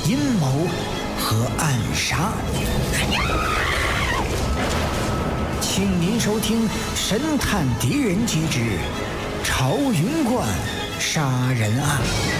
阴谋和暗杀。请您收听《神探狄仁杰之朝云观杀人案》。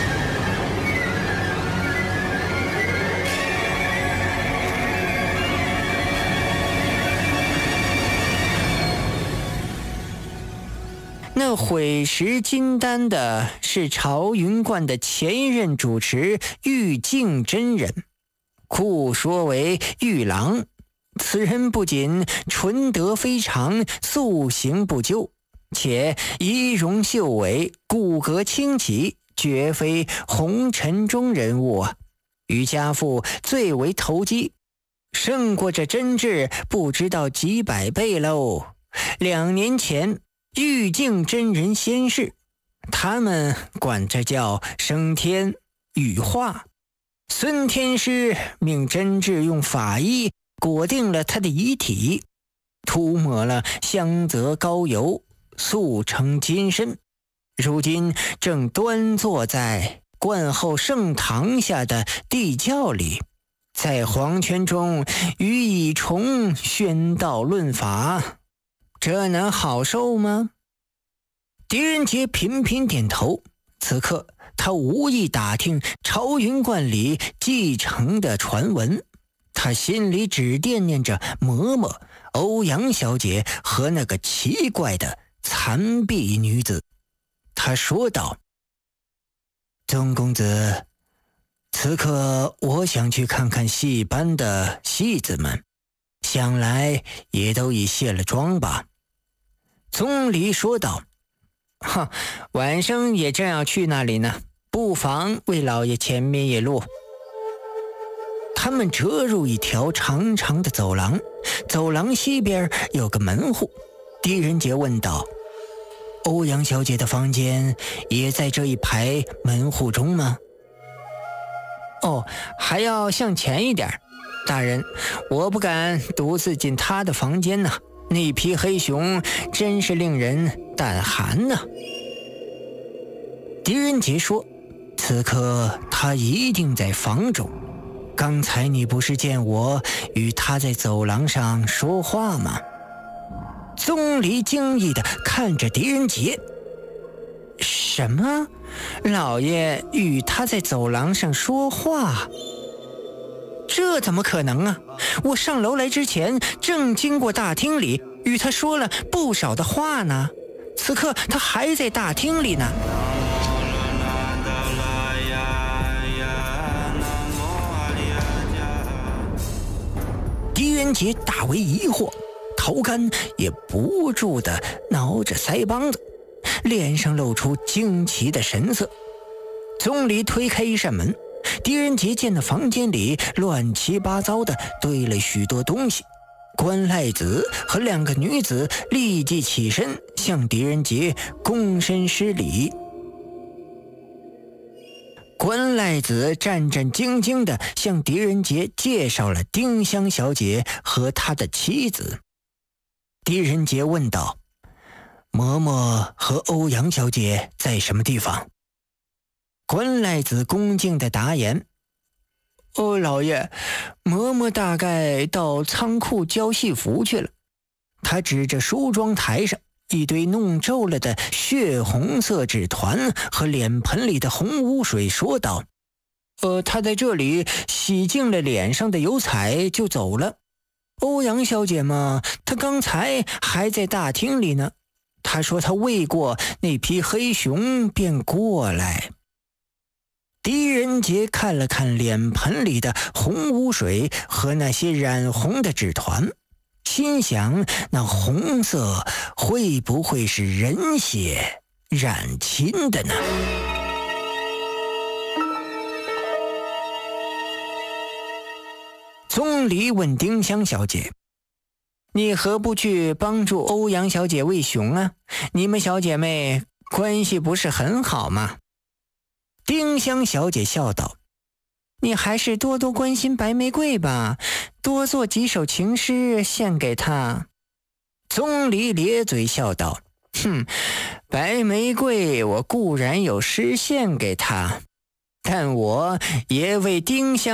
那毁石金丹的是朝云观的前一任主持玉净真人，故说为玉郎。此人不仅纯德非常，素行不究，且仪容秀伟，骨骼清奇，绝非红尘中人物啊！与家父最为投机，胜过这真挚不知道几百倍喽。2年前玉净真人仙逝，他们管这叫升天羽化。孙天师命真挚用法医裹定了他的遗体，涂抹了香泽膏油，塑成金身，如今正端坐在观后圣堂下的地窖里，在黄泉中与蚁虫宣道论法，这能好受吗？狄仁杰频频点头。此刻他无意打听朝云观里继承的传闻，他心里只惦念着嬷嬷、欧阳小姐和那个奇怪的残臂女子。他说道：宗公子，此刻我想去看看戏班的戏子们，想来也都已卸了妆吧。宗离说道：晚上也正要去那里呢，不妨为老爷前面一路。他们折入一条长长的走廊，走廊西边有个门户。狄仁杰问道：欧阳小姐的房间也在这一排门户中吗？还要向前一点，大人，我不敢独自进她的房间呢，那匹黑熊真是令人胆寒呢。狄仁杰说：此刻他一定在房中，刚才你不是见我与他在走廊上说话吗？宗离惊异地看着狄仁杰。什么？老爷与他在走廊上说话？这怎么可能啊？我上楼来之前正经过大厅里，与他说了不少的话呢。此刻他还在大厅里呢。狄仁杰大为疑惑，头干也不住地挠着腮帮子，脸上露出惊奇的神色。宗离推开一扇门，狄仁杰见那房间里乱七八糟的堆了许多东西。关赖子和2个女子立即起身向狄仁杰躬身施礼。关赖子战战兢兢地向狄仁杰介绍了丁香小姐和他的妻子。狄仁杰问道：嬷嬷和欧阳小姐在什么地方？关赖子恭敬地答言：老爷，嬷嬷大概到仓库交戏服去了。他指着梳妆台上一堆弄皱了的血红色纸团和脸盆里的红污水说道：他在这里洗净了脸上的油彩就走了。欧阳小姐嘛，她刚才还在大厅里呢，她说她喂过那匹黑熊便过来。狄仁杰看了看脸盆里的红污水和那些染红的纸团，心想那红色会不会是人血染亲的呢？宗离问丁香小姐：你何不去帮助欧阳小姐喂熊啊？你们小姐妹关系不是很好吗？丁香小姐笑道：你还是多多关心白玫瑰吧，多做几首情诗献给她。宗离咧嘴笑道：白玫瑰我固然有诗献给她，但我也为丁香